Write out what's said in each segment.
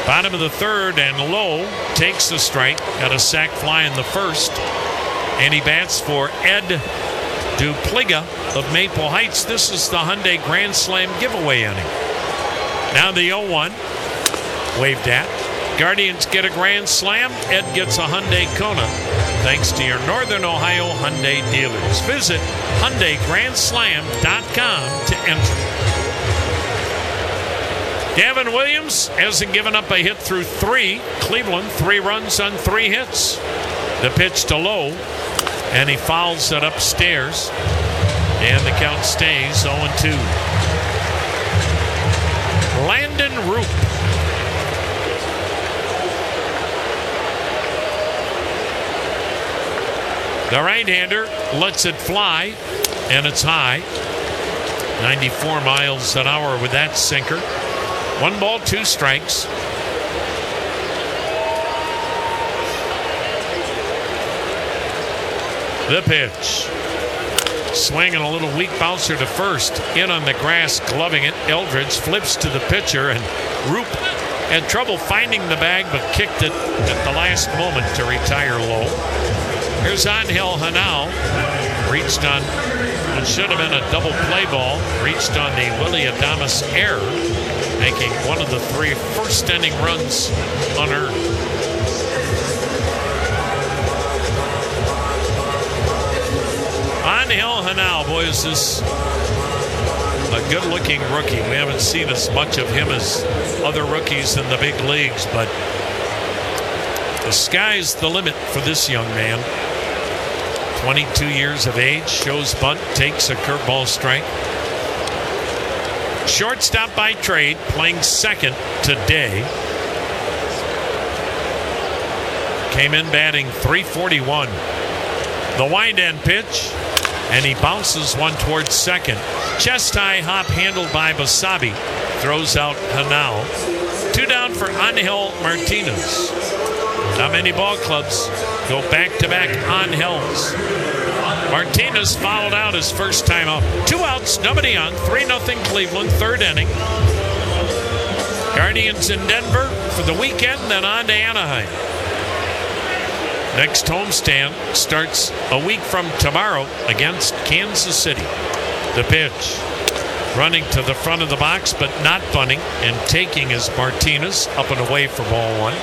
Bottom of the third, and Lowe takes the strike. Got a sac fly in the first. And he bats for Ed Dupliga of Maple Heights. This is the Hyundai Grand Slam giveaway inning. Now the 0-1. Waved at. Guardians get a Grand Slam. Ed gets a Hyundai Kona. Thanks to your Northern Ohio Hyundai dealers. Visit HyundaiGrandSlam.com to enter. Gavin Williams hasn't given up a hit through 3. Cleveland, 3 runs on 3 hits. The pitch to Lowe, and he fouls it upstairs. And the count stays 0-2. Landon Roop. The right-hander lets it fly, and it's high. 94 miles an hour with that sinker. 1 ball, 2 strikes. The pitch. Swing and a little weak bouncer to first. In on the grass, gloving it. Eldridge flips to the pitcher, and Roop had trouble finding the bag, but kicked it at the last moment to retire Lowe. Here's Angel Hanal. Reached on what should have been a double play ball. Reached on the Willie Adames error, making one of the 3 first inning runs unearned. Angel Hanal, boy, is this a good-looking rookie. We haven't seen as much of him as other rookies in the big leagues, but the sky's the limit for this young man. 22 years of age, shows bunt, takes a curveball strike. Shortstop by trade, playing second today. Came in batting .341. The wind-end pitch, and he bounces one towards second. Chest-high hop handled by Basabe. Throws out Hanal. 2 down for Angel Martinez. Not many ball clubs go back-to-back Angels. Martinez fouled out his first time up. 2 outs, nobody on. 3-0 Cleveland, 3rd inning. Guardians in Denver for the weekend, then on to Anaheim. Next homestand starts a week from tomorrow against Kansas City. The pitch. Running to the front of the box, but not bunting, and taking is Martinez, up and away for ball 1.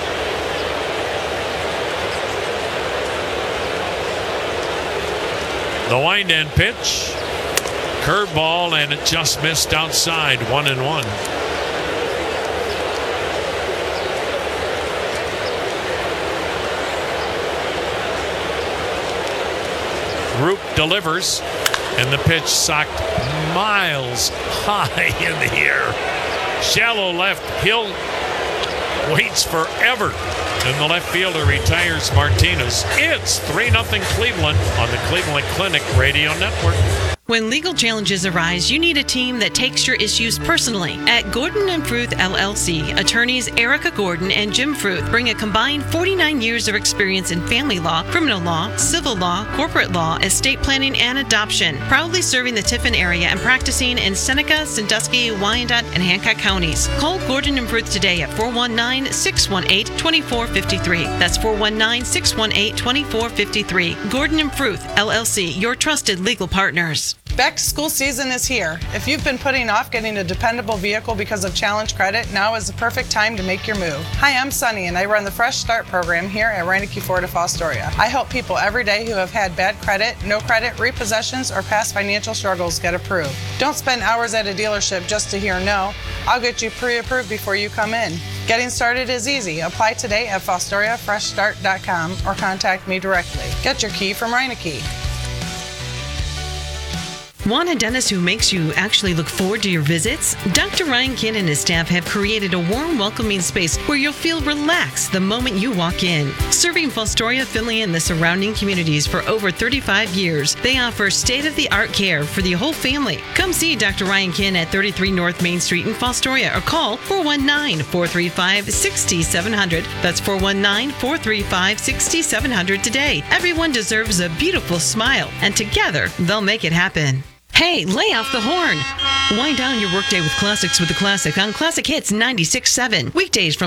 The wind-end pitch. Curveball, and it just missed outside. 1-1. Roop delivers, and the pitch socked miles high in the air. Shallow left. Hill waits forever, and the left fielder retires Martinez. It's 3-0 Cleveland on the Cleveland Clinic Radio Network. When legal challenges arise, you need a team that takes your issues personally. At Gordon and Fruth LLC, attorneys Erica Gordon and Jim Fruth bring a combined 49 years of experience in family law, criminal law, civil law, corporate law, estate planning, and adoption. Proudly serving the Tiffin area and practicing in Seneca, Sandusky, Wyandotte, and Hancock counties. Call Gordon and Fruth today at 419-618-2453. That's 419-618-2453. Gordon and Fruth LLC, your trusted legal partners. Back to school season is here. If you've been putting off getting a dependable vehicle because of challenge credit, now is the perfect time to make your move. Hi, I'm Sunny, and I run the Fresh Start program here at Reineke Ford of Fostoria. I help people every day who have had bad credit, no credit, repossessions, or past financial struggles get approved. Don't spend hours at a dealership just to hear no. I'll get you pre-approved before you come in. Getting started is easy. Apply today at FostoriaFreshStart.com or contact me directly. Get your key from Reineke. Want a dentist who makes you actually look forward to your visits? Dr. Ryan Kinn and his staff have created a warm, welcoming space where you'll feel relaxed the moment you walk in. Serving Fostoria, Findlay, and the surrounding communities for over 35 years, they offer state-of-the-art care for the whole family. Come see Dr. Ryan Kinn at 33 North Main Street in Fostoria or call 419-435-6700. That's 419-435-6700 today. Everyone deserves a beautiful smile, and together they'll make it happen. Hey, lay off the horn. Wind down your workday with classics with the Classic on Classic Hits 96.7. Weekdays from